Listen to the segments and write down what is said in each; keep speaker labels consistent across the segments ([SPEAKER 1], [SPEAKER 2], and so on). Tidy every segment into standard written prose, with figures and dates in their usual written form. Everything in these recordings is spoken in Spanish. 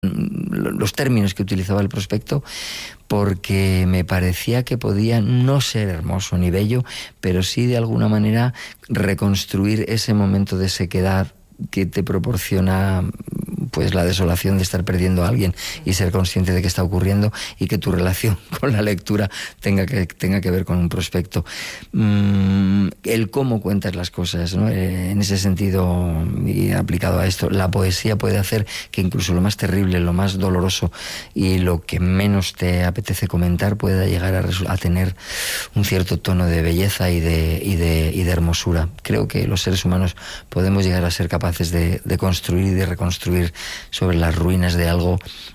[SPEAKER 1] los términos que utilizaba el prospecto, porque me parecía que podía no ser hermoso ni bello, pero sí de alguna manera reconstruir ese momento de sequedad que te proporciona pues la desolación de estar perdiendo a alguien y ser consciente de que está ocurriendo, y que tu relación con la lectura tenga que ver con un prospecto. El cómo cuentas las cosas, ¿no? En ese sentido, y aplicado a esto, la poesía puede hacer que incluso lo más terrible, lo más doloroso y lo que menos te apetece comentar pueda llegar a tener un cierto tono de belleza y de hermosura. Creo que los seres humanos podemos llegar a ser capaces de construir y de reconstruir sobre las ruinas de algo,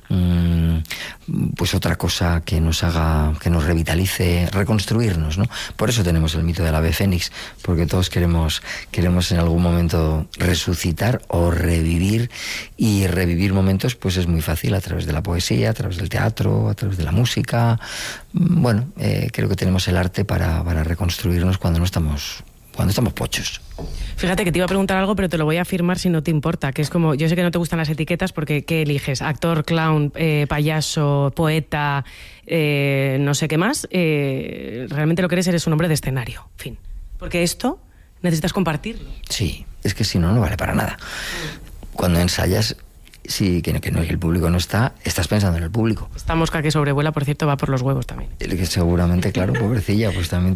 [SPEAKER 1] pues otra cosa que nos haga, que nos revitalice, reconstruirnos, ¿no? Por eso tenemos el mito del ave fénix, porque todos queremos en algún momento resucitar o revivir, y revivir momentos pues es muy fácil a través de la poesía, a través del teatro, a través de la música. Bueno, creo que tenemos el arte para reconstruirnos cuando estamos pochos.
[SPEAKER 2] Fíjate que te iba a preguntar algo, pero te lo voy a afirmar si no te importa, que es como, yo sé que no te gustan las etiquetas, porque ¿qué eliges? Actor, clown, payaso, poeta, no sé qué más. Realmente lo que eres un hombre de escenario, en fin. Porque esto necesitas compartirlo.
[SPEAKER 1] Sí, es que si no, no vale para nada. Cuando ensayas, sí, que el público no está, estás pensando en el público.
[SPEAKER 2] Esta mosca que sobrevuela, por cierto, va por los huevos también.
[SPEAKER 1] Que seguramente, claro, pobrecilla, pues también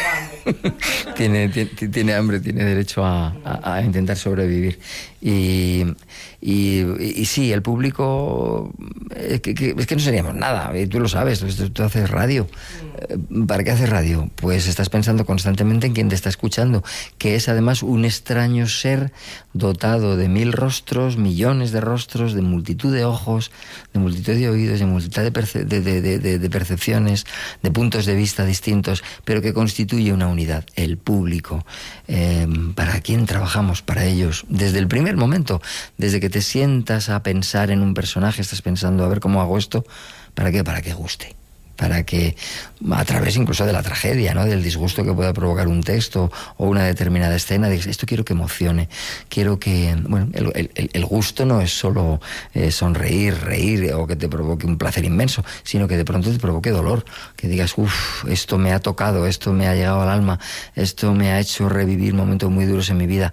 [SPEAKER 1] tiene hambre, tiene derecho a intentar sobrevivir. Y sí, el público, es que no seríamos nada, tú lo sabes, tú haces radio. ¿Para qué haces radio? Pues estás pensando constantemente en quien te está escuchando, que es además un extraño ser dotado de 1000 rostros, millones de rostros, de multitud de ojos, de multitud de oídos, de multitud de percepciones, de puntos de vista distintos, pero que constituye una unidad, el público. ¿Para quién trabajamos? Para ellos. Desde el primer momento, desde que te sientas a pensar en un personaje, estás pensando, a ver cómo hago esto. ¿Para qué? Para que guste. Para que, a través incluso de la tragedia, ¿no?, del disgusto que pueda provocar un texto o una determinada escena, dices, esto quiero que emocione, quiero que... Bueno, el gusto no es solo sonreír, reír o que te provoque un placer inmenso, sino que de pronto te provoque dolor, que digas, esto me ha tocado, esto me ha llegado al alma, esto me ha hecho revivir momentos muy duros en mi vida.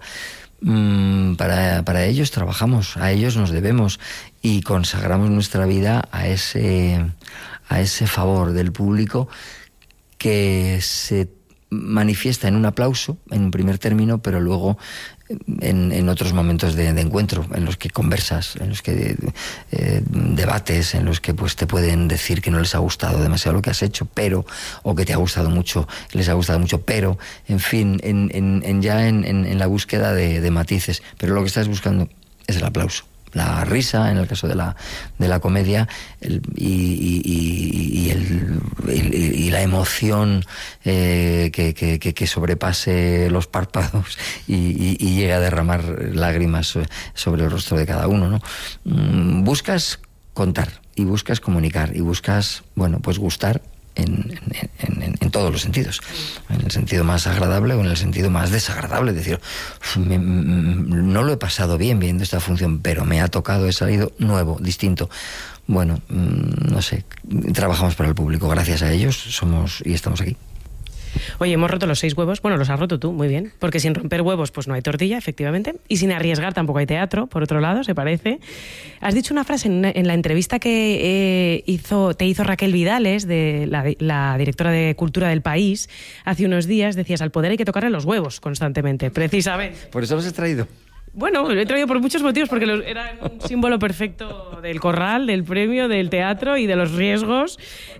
[SPEAKER 1] Para ellos trabajamos, a ellos nos debemos, y consagramos nuestra vida a ese favor del público, que se manifiesta en un aplauso, en un primer término, pero luego en otros momentos de encuentro, en los que conversas, en los que debates, en los que pues te pueden decir que no les ha gustado demasiado lo que has hecho, pero, o que te ha gustado mucho, les ha gustado mucho, pero, en fin, en la búsqueda de matices. Pero lo que estás buscando es el aplauso, la risa, en el caso de la comedia, y la emoción que sobrepase los párpados y llegue a derramar lágrimas sobre el rostro de cada uno, ¿no? Buscas contar y buscas comunicar y buscas, bueno, pues gustar en todos los sentidos, en el sentido más agradable o en el sentido más desagradable, es decir, no lo he pasado bien viendo esta función, pero me ha tocado, he salido nuevo, distinto. Bueno, no sé, trabajamos para el público, gracias a ellos somos y estamos aquí.
[SPEAKER 2] Oye, hemos roto los 6 huevos. Bueno, los has roto tú, muy bien. Porque sin romper huevos, pues no hay tortilla, efectivamente. Y sin arriesgar tampoco hay teatro, por otro lado, se parece. Has dicho una frase en la entrevista que te hizo Raquel Vidales, de la directora de Cultura del País, hace unos días. Decías, al poder hay que tocarle los huevos constantemente, precisamente.
[SPEAKER 1] ¿Por eso los he traído?
[SPEAKER 2] Bueno, lo he traído por muchos motivos, porque era un símbolo perfecto del corral, del premio, del teatro y de los riesgos.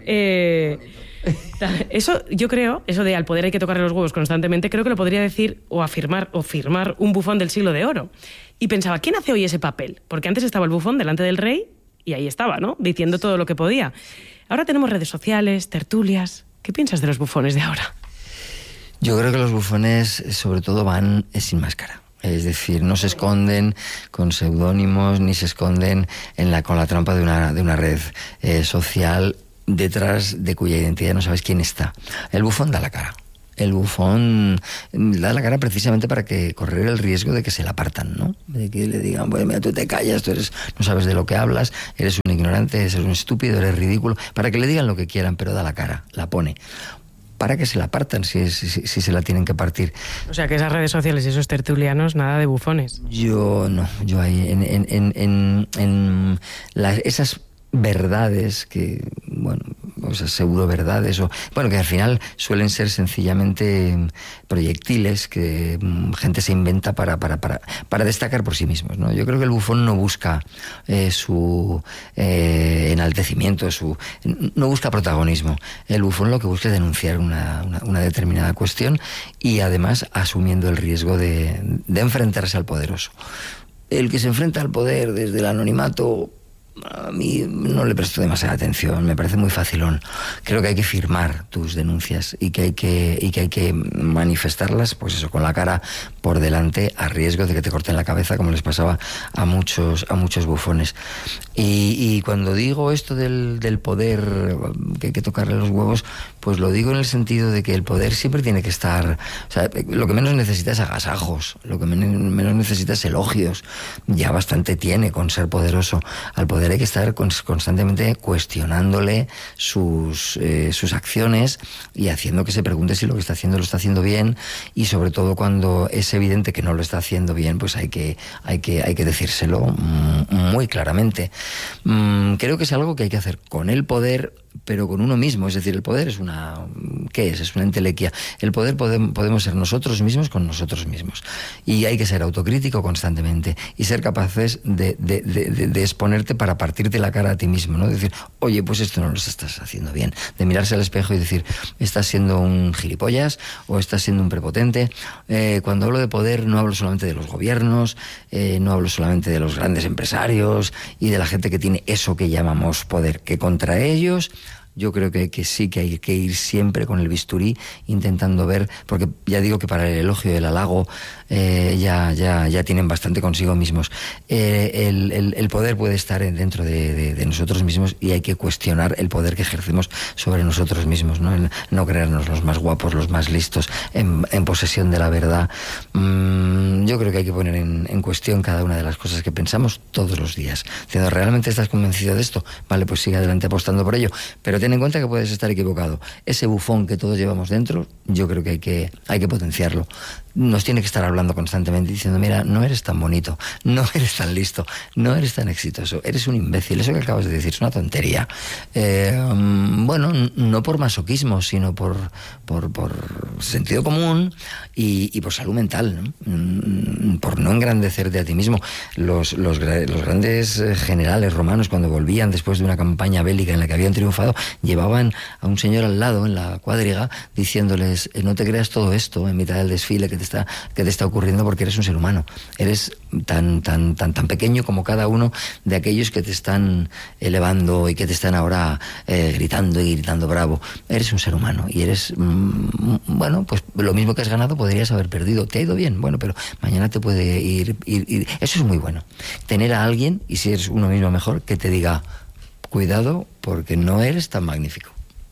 [SPEAKER 2] Eso, yo creo, eso de al poder hay que tocarle los huevos constantemente, creo que lo podría decir o afirmar o firmar un bufón del siglo de oro. Y pensaba, ¿quién hace hoy ese papel? Porque antes estaba el bufón delante del rey y ahí estaba, ¿no?, diciendo todo lo que podía. Ahora tenemos redes sociales, tertulias. ¿Qué piensas de los bufones de ahora?
[SPEAKER 1] Yo creo que los bufones, sobre todo, van sin máscara. Es decir, no se esconden con seudónimos ni se esconden con la trampa de una red social detrás de cuya identidad no sabes quién está. El bufón da la cara. El bufón da la cara precisamente para que correr el riesgo de que se la partan, ¿no? De que le digan, bueno, mira, tú te callas, no sabes de lo que hablas, eres un ignorante, eres un estúpido, eres ridículo. Para que le digan lo que quieran, pero da la cara, la pone. Para que se la partan si se la tienen que partir.
[SPEAKER 2] O sea, que esas redes sociales y esos tertulianos, nada de bufones.
[SPEAKER 1] Yo ahí, esas verdades que, bueno, esas pseudo verdades, que al final suelen ser sencillamente proyectiles que gente se inventa para destacar por sí mismos, ¿no? Yo creo que el bufón no busca su enaltecimiento, no busca protagonismo. El bufón lo que busca es denunciar una determinada cuestión y además asumiendo el riesgo de enfrentarse al poderoso. El que se enfrenta al poder desde el anonimato, a mí no le presto demasiada atención, me parece muy facilón. Creo que hay que firmar tus denuncias y que hay que manifestarlas, pues eso, con la cara por delante, a riesgo de que te corten la cabeza, como les pasaba a muchos bufones. Y cuando digo esto del poder, que hay que tocarle los huevos, pues lo digo en el sentido de que el poder siempre tiene que estar, o sea, lo que menos necesita es agasajos, lo que menos necesita es elogios. Ya bastante tiene con ser poderoso. Al poder hay que estar constantemente cuestionándole sus acciones y haciendo que se pregunte si lo que está haciendo lo está haciendo bien, y sobre todo cuando es evidente que no lo está haciendo bien, pues hay que decírselo muy claramente. Creo que es algo que hay que hacer con el poder, pero con uno mismo. Es decir, el poder es ¿qué es? Es una entelequia. El poder podemos ser nosotros mismos con nosotros mismos. Y hay que ser autocrítico constantemente y ser capaces de exponerte para partirte la cara a ti mismo, ¿no? Decir, oye, pues esto no lo estás haciendo bien. De mirarse al espejo y decir, estás siendo un gilipollas o estás siendo un prepotente. Cuando hablo de poder no hablo solamente de los gobiernos, no hablo solamente de los grandes empresarios y de la gente que tiene eso que llamamos poder, que contra ellos yo creo que sí que hay que ir siempre con el bisturí intentando ver, porque ya digo que para el elogio y el halago ya tienen bastante consigo mismos. El poder puede estar dentro de nosotros mismos y hay que cuestionar el poder que ejercemos sobre nosotros mismos, no creernos los más guapos, los más listos, en posesión de la verdad. Yo creo que hay que poner en cuestión cada una de las cosas que pensamos todos los días. Diciendo, ¿realmente estás convencido de esto? Vale, pues sigue adelante apostando por ello, pero ten en cuenta que puedes estar equivocado. Ese bufón que todos llevamos dentro, yo creo que hay que potenciarlo. Nos tiene que estar hablando constantemente diciendo, mira, no eres tan bonito, no eres tan listo, no eres tan exitoso, eres un imbécil, eso que acabas de decir es una tontería. No por masoquismo, sino por sentido común y por salud mental, ¿no? Por no engrandecerte a ti mismo. Los grandes generales romanos, cuando volvían después de una campaña bélica en la que habían triunfado, llevaban a un señor al lado en la cuadriga diciéndoles, no te creas todo esto en mitad del desfile que te está ocurriendo, porque eres un ser humano, eres tan pequeño como cada uno de aquellos que te están elevando y que te están ahora gritando bravo. Eres un ser humano y eres pues lo mismo que has ganado podrías haber perdido. Te ha ido bien, bueno, pero mañana te puede ir. Eso es muy bueno, tener a alguien, y si eres uno mismo mejor, que te diga, cuidado porque no eres tan magnífico.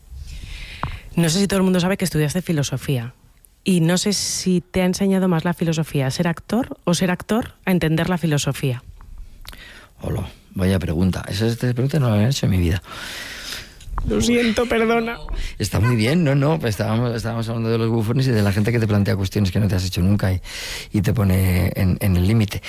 [SPEAKER 2] No sé si todo el mundo sabe que estudiaste filosofía. Y no sé si te ha enseñado más la filosofía a ser actor o ser actor a entender la filosofía.
[SPEAKER 1] Hola, vaya pregunta. Esa pregunta no la había hecho en mi vida.
[SPEAKER 2] Lo siento, perdona.
[SPEAKER 1] Está muy bien, no, pues estábamos hablando de los bufones y de la gente que te plantea cuestiones que no te has hecho nunca y te pone en el límite.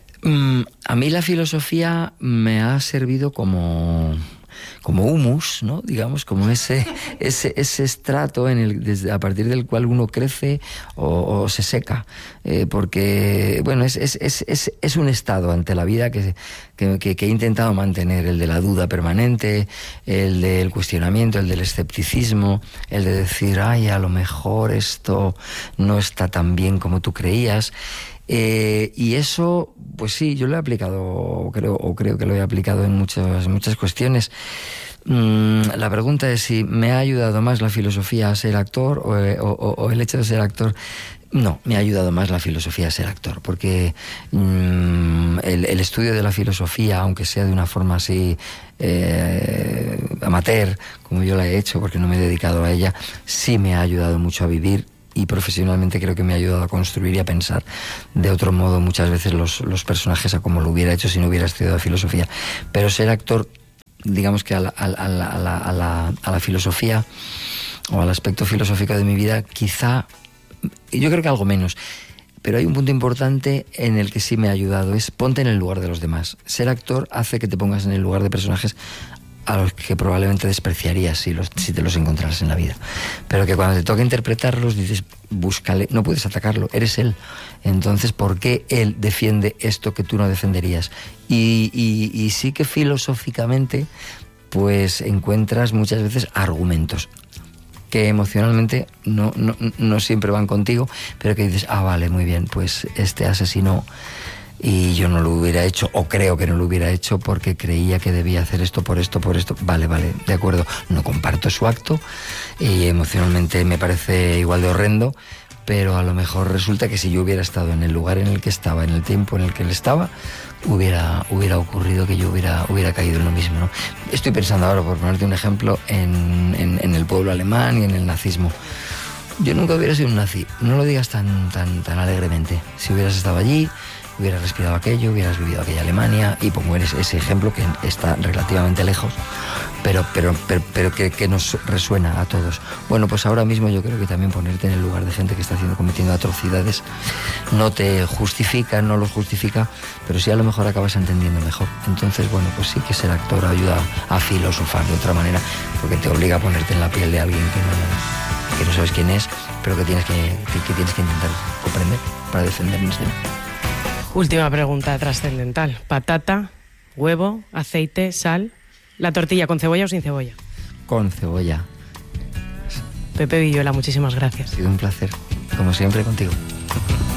[SPEAKER 1] A mí la filosofía me ha servido como humus, ¿no? Digamos, como ese estrato a partir del cual uno crece o se seca, porque bueno, es un estado ante la vida que he intentado mantener, el de la duda permanente, el del cuestionamiento, el del escepticismo, el de decir, ay, a lo mejor esto no está tan bien como tú creías. Y eso, pues sí, yo lo he aplicado, creo que lo he aplicado en muchas cuestiones. La pregunta es si me ha ayudado más la filosofía a ser actor o el hecho de ser actor. No, me ha ayudado más la filosofía a ser actor, porque el estudio de la filosofía, aunque sea de una forma así amateur, como yo la he hecho, porque no me he dedicado a ella, sí me ha ayudado mucho a vivir y profesionalmente creo que me ha ayudado a construir y a pensar de otro modo muchas veces los personajes a como lo hubiera hecho si no hubiera estudiado filosofía. Pero ser actor, digamos que a la filosofía o al aspecto filosófico de mi vida, quizá, yo creo que algo menos. Pero hay un punto importante en el que sí me ha ayudado, es ponte en el lugar de los demás. Ser actor hace que te pongas en el lugar de personajes a los que probablemente despreciarías si te los encontraras en la vida. Pero que cuando te toca interpretarlos dices, búscale, no puedes atacarlo, eres él. Entonces, ¿por qué él defiende esto que tú no defenderías? Y sí que filosóficamente, pues encuentras muchas veces argumentos que emocionalmente no siempre van contigo, pero que dices, vale, muy bien, pues este asesinó y yo no lo hubiera hecho, o creo que no lo hubiera hecho porque creía que debía hacer esto, por esto. Vale, de acuerdo, no comparto su acto y emocionalmente me parece igual de horrendo, pero a lo mejor resulta que si yo hubiera estado en el lugar en el que estaba, en el tiempo en el que él estaba, hubiera ocurrido que yo hubiera caído en lo mismo, ¿no? Estoy pensando ahora, por ponerte un ejemplo, en el pueblo alemán y en el nazismo. Yo nunca hubiera sido un nazi, no lo digas tan alegremente. Si hubieras estado allí, hubieras respirado aquello, hubieras vivido aquella Alemania, y pongo ese ejemplo que está relativamente lejos, pero que nos resuena a todos. Bueno, pues ahora mismo yo creo que también ponerte en el lugar de gente que está cometiendo atrocidades no te justifica, no los justifica, pero sí a lo mejor acabas entendiendo mejor. Entonces, bueno, pues sí que ser actor ayuda a filosofar de otra manera, porque te obliga a ponerte en la piel de alguien que no sabes quién es, pero que tienes que intentar comprender para defendernos de él.
[SPEAKER 2] Última pregunta trascendental. Patata, huevo, aceite, sal. ¿La tortilla con cebolla o sin cebolla?
[SPEAKER 1] Con cebolla.
[SPEAKER 2] Pepe Villuela, muchísimas gracias.
[SPEAKER 1] Ha sido un placer, como siempre, contigo.